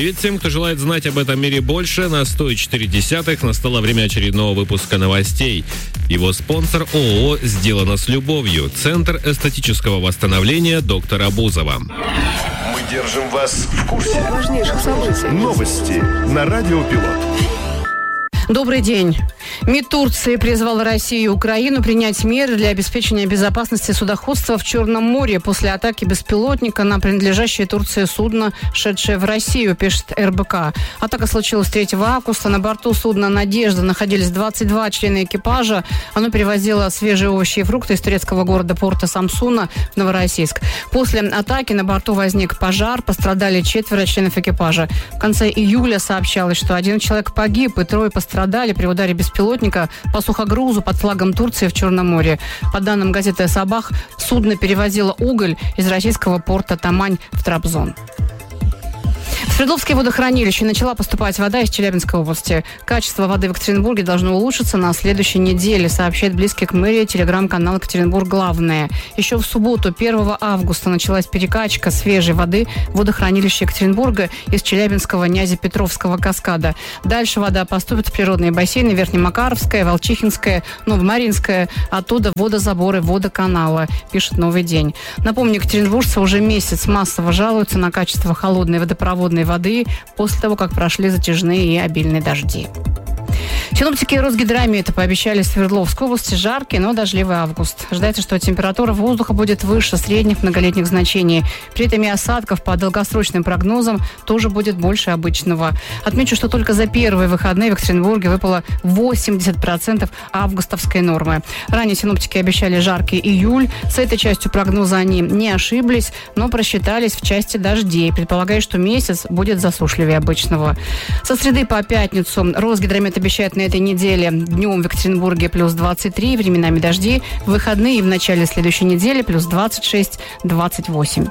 Привет всем, кто желает знать об этом мире больше. На 104.10 настало время очередного выпуска новостей. Его спонсор ООО «Сделано с любовью». Центр эстетического восстановления доктора Бузова. Мы держим вас в курсе важнейших событий. Новости на Радио Пилот. Добрый день. МИД Турции призвал Россию и Украину принять меры для обеспечения безопасности судоходства в Черном море после атаки беспилотника на принадлежащее Турции судно, шедшее в Россию, пишет РБК. Атака случилась 3 августа. На борту судна «Надежда» находились 22 члена экипажа. Оно перевозило свежие овощи и фрукты из турецкого города порта Самсуна в Новороссийск. После атаки на борту возник пожар. Пострадали 4 членов экипажа. В конце июля сообщалось, что 1 человек погиб и 3 пострадали при ударе беспилотника по сухогрузу под флагом Турции в Черном море. По данным газеты «Сабах», судно перевозило уголь из российского порта Тамань в Трабзон. В Свердловские водохранилища начала поступать вода из Челябинской области. Качество воды в Екатеринбурге должно улучшиться на следующей неделе, сообщает близкий к мэрии телеграм-канал «Екатеринбург. Главное». Еще в субботу, 1 августа, началась перекачка свежей воды в водохранилище Екатеринбурга из Челябинского Нязепетровского каскада. Дальше вода поступит в природные бассейны Верхнемакаровская, Волчихинская, Новомаринская, оттуда водозаборы водоканала, пишет «Новый день». Напомню, екатеринбуржцы уже месяц массово жалуются на качество холодной водопроводной воды после того, как прошли затяжные и обильные дожди. Синоптики Росгидромета пообещали в Свердловской области жаркий, но дождливый август. Ожидается, что температура воздуха будет выше средних многолетних значений. При этом и осадков по долгосрочным прогнозам тоже будет больше обычного. Отмечу, что только за первые выходные в Екатеринбурге выпало 80% августовской нормы. Ранее синоптики обещали жаркий июль. С этой частью прогноза они не ошиблись, но просчитались в части дождей, предполагая, что месяц будет засушливее обычного. Со среды по пятницу Росгидромет обещает на этой неделе днем в Екатеринбурге плюс 23, временами дожди, в выходные и в начале следующей недели плюс 26-28.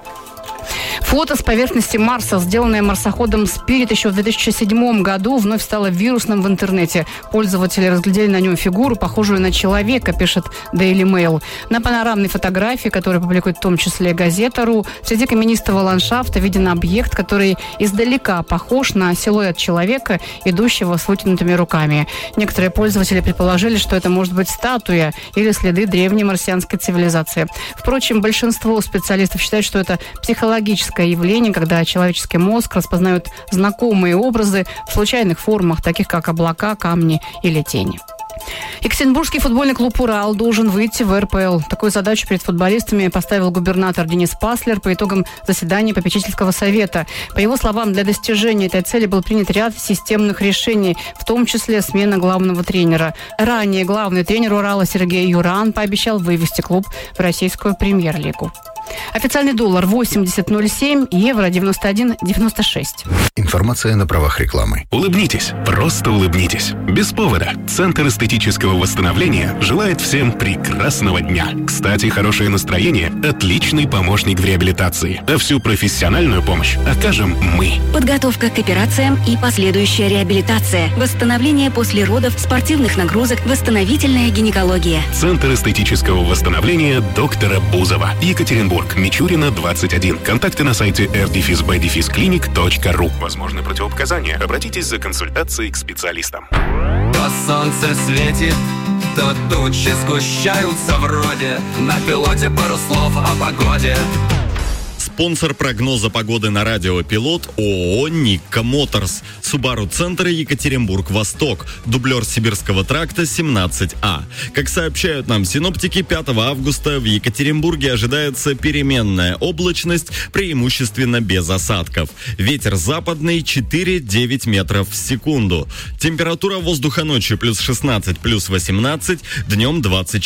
Фото с поверхности Марса, сделанное марсоходом Spirit еще в 2007 году, вновь стало вирусным в интернете. Пользователи разглядели на нем фигуру, похожую на человека, пишет Daily Mail. На панорамной фотографии, которую публикует в том числе газета.ру, среди каменистого ландшафта виден объект, который издалека похож на силуэт человека, идущего с вытянутыми руками. Некоторые пользователи предположили, что это может быть статуя или следы древней марсианской цивилизации. Впрочем, большинство специалистов считают, что это психологическое явление, когда человеческий мозг распознает знакомые образы в случайных формах, таких как облака, камни или тени. Екатеринбургский футбольный клуб «Урал» должен выйти в РПЛ. Такую задачу перед футболистами поставил губернатор Денис Паслер по итогам заседания попечительского совета. По его словам, для достижения этой цели был принят ряд системных решений, в том числе смена главного тренера. Ранее главный тренер «Урала» Сергей Юран пообещал вывести клуб в российскую премьер-лигу. Официальный доллар 80.07, евро 91.96. Информация на правах рекламы. Улыбнитесь, просто улыбнитесь. Без повода. Центр эстетического восстановления желает всем прекрасного дня. Кстати, хорошее настроение – отличный помощник в реабилитации. А всю профессиональную помощь окажем мы. Подготовка к операциям и последующая реабилитация. Восстановление после родов, спортивных нагрузок, восстановительная гинекология. Центр эстетического восстановления доктора Бузова. Екатеринбург. Мичурина, 21. Контакты на сайте r-b-clinic.ru. Возможны противопоказания. Обратитесь за консультацией к специалистам. То солнце светит, то тучи сгущаются вроде. На пилоте пару слов о погоде. Спонсор прогноза погоды на радио «Пилот» ООО «Никко Моторс». Субару-центр Екатеринбург-Восток. Дублер Сибирского тракта 17А. Как сообщают нам синоптики, 5 августа в Екатеринбурге ожидается переменная облачность, преимущественно без осадков. Ветер западный 4-9 метров в секунду. Температура воздуха ночью плюс 16, плюс 18, днем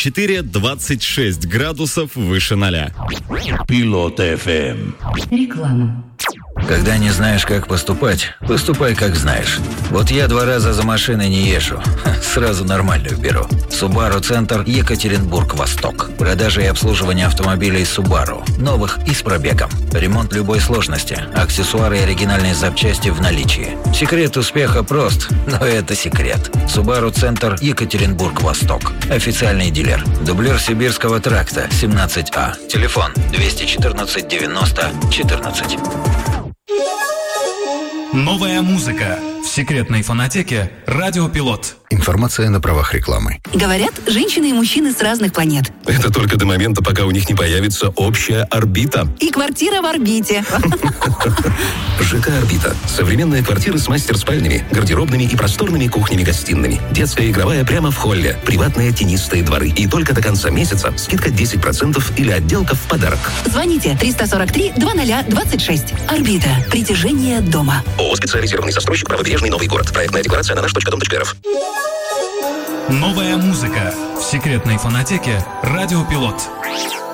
24-26 градусов выше 0. Пилот FM. Реклама. Когда не знаешь, как поступать, поступай, как знаешь. Вот я 2 раза за машиной не езжу. Сразу нормальную беру. Субару-центр Екатеринбург-Восток. Продажа и обслуживание автомобилей Subaru. Новых и с пробегом. Ремонт любой сложности. Аксессуары и оригинальные запчасти в наличии. Секрет успеха прост, но это секрет. Субару-центр Екатеринбург-Восток. Официальный дилер. Дублер Сибирского тракта 17А. Телефон 214 90 14. Новая музыка в секретной фонотеке «Радио Пилот». Информация на правах рекламы. Говорят, женщины и мужчины с разных планет. Это только до момента, пока у них не появится общая орбита. И квартира в орбите. ЖК «Орбита». Современные квартиры с мастер-спальнями, гардеробными и просторными кухнями-гостиными. Детская игровая прямо в холле. Приватные тенистые дворы. И только до конца месяца скидка 10% или отделка в подарок. Звоните 343-2026. «Орбита». Притяжение дома. ООО «Специализированный застройщик. Правобережный Новый город». Проектная декларация на наш.дом.рф. Новая музыка в секретной фонотеке «Радио Пилот».